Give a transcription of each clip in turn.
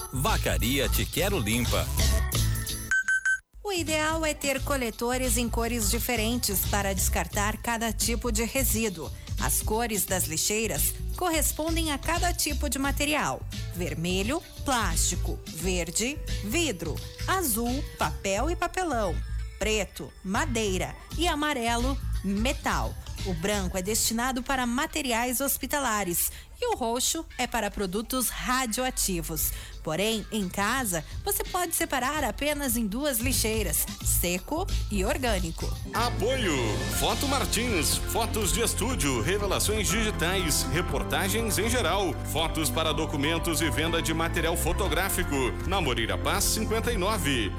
Vacaria Te Quero Limpa. O ideal é ter coletores em cores diferentes para descartar cada tipo de resíduo. As cores das lixeiras correspondem a cada tipo de material: vermelho, plástico; verde, vidro; azul, papel e papelão; preto, madeira; e amarelo, metal. O branco é destinado para materiais hospitalares e o roxo é para produtos radioativos. Porém, em casa, você pode separar apenas em 2 lixeiras: seco e orgânico. Apoio: Foto Martins, fotos de estúdio, revelações digitais, reportagens em geral, fotos para documentos e venda de material fotográfico. Na Moreira Paz 59.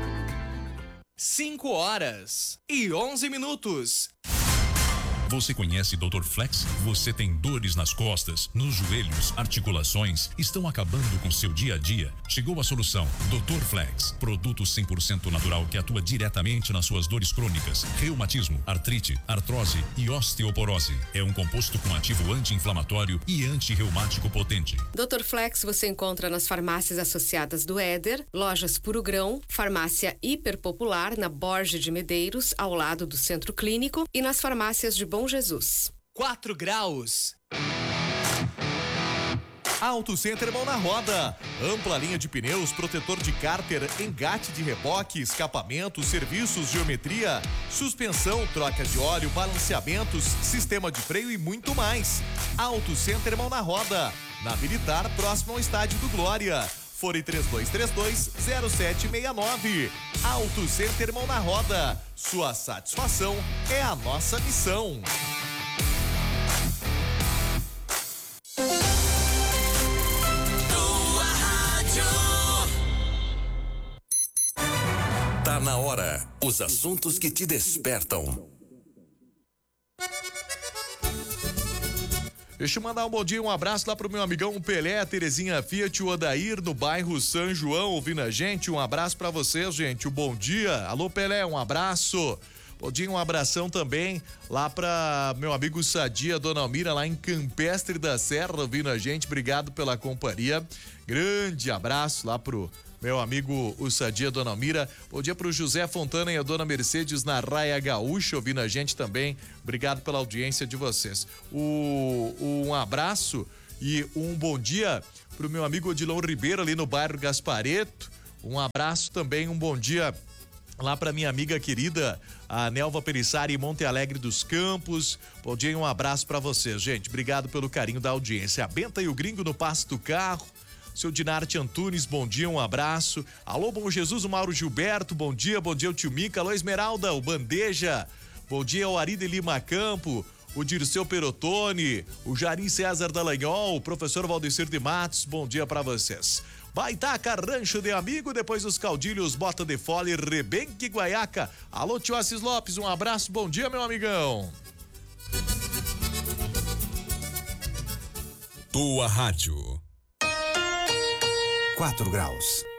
5h11. Você conhece Dr. Flex? Você tem dores nas costas, nos joelhos, articulações, estão acabando com seu dia a dia? Chegou a solução. Dr. Flex, produto 100% natural que atua diretamente nas suas dores crônicas, reumatismo, artrite, artrose e osteoporose. É um composto com ativo anti-inflamatório e anti-reumático potente. Dr. Flex você encontra nas farmácias associadas do Éder, lojas Puro Grão, farmácia Hiper Popular na Borges de Medeiros, ao lado do Centro Clínico, e nas farmácias de Bom Jesus. 4 graus. Auto Center Mão na Roda. Ampla linha de pneus, protetor de cárter, engate de reboque, escapamento, serviços, geometria, suspensão, troca de óleo, balanceamentos, sistema de freio e muito mais. Auto Center Mão na Roda. Na Militar, próximo ao Estádio do Glória. Fone 3232-0769. Auto Center Mão na Roda. Sua satisfação é a nossa missão. Tá na hora. Os assuntos que te despertam. Deixa eu mandar um bom dia, um abraço lá pro meu amigão Pelé, a Terezinha Fiat, o Odair, no bairro São João, ouvindo a gente. Um abraço pra vocês, gente. Um bom dia. Alô, Pelé, um abraço. Bom dia, um abração também lá pra meu amigo Sadia, Dona Almira, lá em Campestre da Serra, ouvindo a gente. Obrigado pela companhia. Grande abraço lá pro meu amigo o Sadia, Dona Almira. Bom dia pro José Fontana e a Dona Mercedes na Raia Gaúcha, ouvindo a gente também. Obrigado pela audiência de vocês. Um abraço e um bom dia pro meu amigo Odilon Ribeiro ali no bairro Gaspareto. Um abraço também, um bom dia lá pra minha amiga querida, a Nelva Perissari, em Monte Alegre dos Campos. Bom dia e um abraço pra vocês, gente. Obrigado pelo carinho da audiência. A Benta e o Gringo no Passo do Carro. Seu Dinarte Antunes, bom dia, um abraço. Alô, Bom Jesus, o Mauro Gilberto, bom dia o tio Mica. Alô, Esmeralda, o Bandeja, bom dia ao Ari de Lima Campo, o Dirceu Perotone, o Jarim César Dallagnol, o professor Valdecir de Matos, bom dia pra vocês. Baitaca, Rancho de Amigo, depois dos caudilhos, Bota de Fole, Rebenque, Guaiaca. Alô, tio Assis Lopes, um abraço, bom dia, meu amigão. Tua rádio. 4 graus.